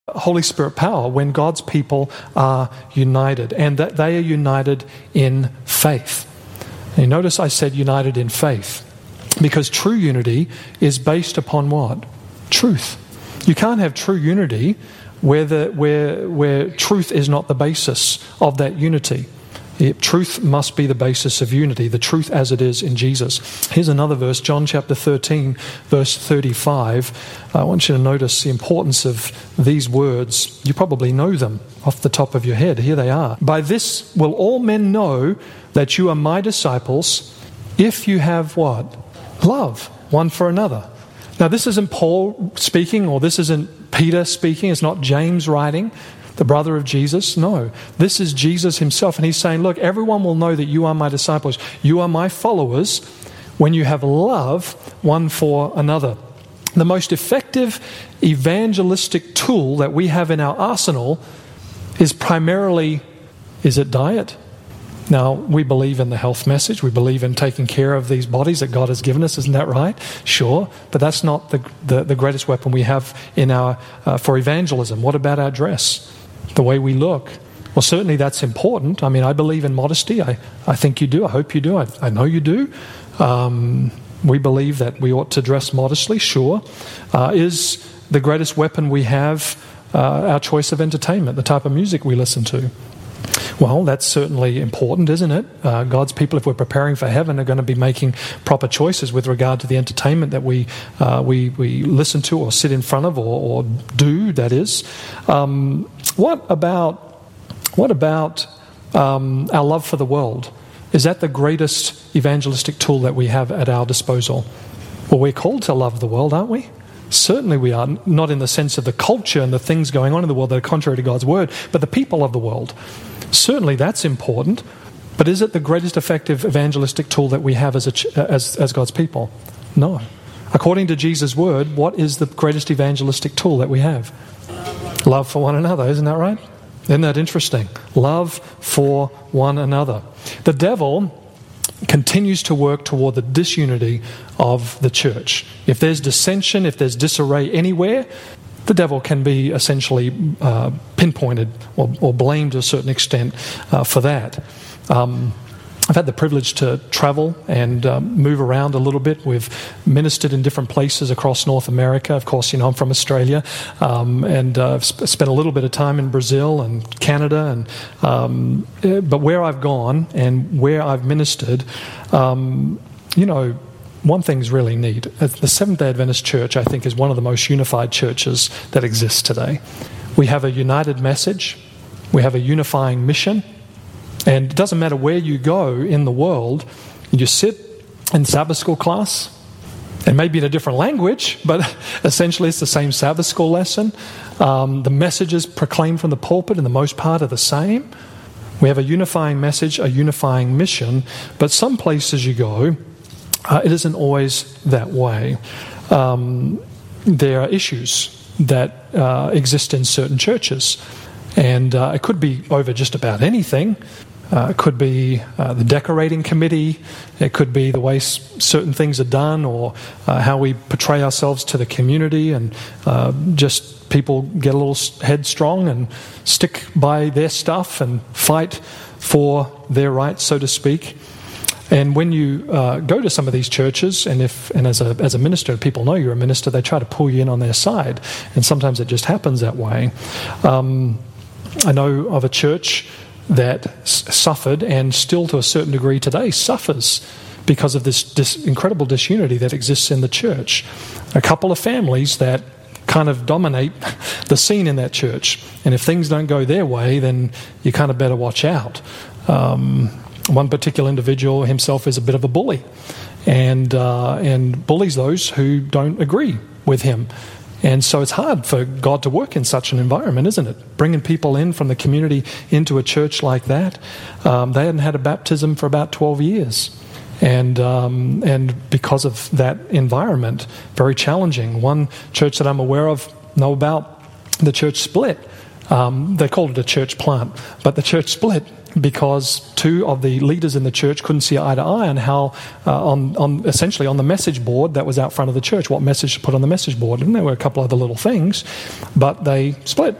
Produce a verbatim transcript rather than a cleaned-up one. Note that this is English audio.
Holy Spirit power when God's people are united, and that they are united in faith. And you notice I said united in faith, because true unity is based upon what? Truth. You can't have true unity where the where where truth is not the basis of that unity. It, truth must be the basis of unity, the truth as it is in Jesus. Here's another verse, John chapter thirteen, verse thirty-five. I want you to notice the importance of these words. You probably know them off the top of your head. Here they are. By this will all men know that you are my disciples, if you have what? Love one for another. Now, this isn't Paul speaking, or this isn't Peter speaking. It's not James writing, the brother of Jesus. No, this is Jesus himself. And he's saying, look, everyone will know that you are my disciples. You are my followers when you have love one for another. The most effective evangelistic tool that we have in our arsenal is primarily, is it diet? Now, we believe in the health message. We believe in taking care of these bodies that God has given us. Isn't that right? Sure. But that's not the the, the greatest weapon we have in our uh, for evangelism. What about our dress? The way we look? Well, certainly that's important. I mean, I believe in modesty. I, I think you do. I hope you do. I, I know you do. Um, we believe that we ought to dress modestly. Sure. Uh, is the greatest weapon we have uh, our choice of entertainment, the type of music we listen to? Well, that's certainly important, isn't it? Uh, God's people, if we're preparing for heaven, are going to be making proper choices with regard to the entertainment that we uh, we, we listen to or sit in front of or, or do, that is. Um, what about, what about um, our love for the world? Is that the greatest evangelistic tool that we have at our disposal? Well, we're called to love the world, aren't we? Certainly we are, not in the sense of the culture and the things going on in the world that are contrary to God's word, but the people of the world. Certainly that's important, but is it the greatest effective evangelistic tool that we have as a, as, as God's people? No. According to Jesus' word, what is the greatest evangelistic tool that we have? Love for one another, isn't that right? Isn't that interesting? Love for one another. The devil continues to work toward the disunity of the church. If there's dissension, if there's disarray anywhere, the devil can be essentially uh, pinpointed or, or blamed to a certain extent uh, for that. Um, I've had the privilege to travel and um, move around a little bit. We've ministered in different places across North America. Of course, you know, I'm from Australia, um, and uh, I've sp- spent a little bit of time in Brazil and Canada. And um, but where I've gone and where I've ministered, um, you know, one thing's really neat. The Seventh-day Adventist Church, I think, is one of the most unified churches that exists today. We have a united message. We have a unifying mission. And it doesn't matter where you go in the world, you sit in Sabbath school class, and maybe in a different language, but essentially it's the same Sabbath school lesson. Um, the messages proclaimed from the pulpit, in the most part, are the same. We have a unifying message, a unifying mission, but some places you go, uh, it isn't always that way. Um, there are issues that uh, exist in certain churches, and uh, it could be over just about anything. Uh, it could be uh, the decorating committee. It could be the way s- certain things are done, or uh, how we portray ourselves to the community, and uh, just people get a little headstrong and stick by their stuff and fight for their rights, so to speak. And when you uh, go to some of these churches, and if and as a as a minister, people know you're a minister, they try to pull you in on their side, and sometimes it just happens that way. Um, I know of a church that s- suffered, and still to a certain degree today suffers, because of this, this incredible disunity that exists in the church. A couple of families that kind of dominate the scene in that church, and if things don't go their way, then you kind of better watch out. Um, one particular individual himself is a bit of a bully, and uh, and bullies those who don't agree with him. And so it's hard for God to work in such an environment, isn't it? Bringing people in from the community into a church like that. Um, they hadn't had a baptism for about twelve years. And um, and because of that environment, very challenging. One church that I'm aware of, know about, the church split Um, they called it a church plant, but the church split because two of the leaders in the church couldn't see eye to eye on how, uh, on, on essentially on the message board that was out front of the church, what message to put on the message board. And there were a couple other little things, but they split.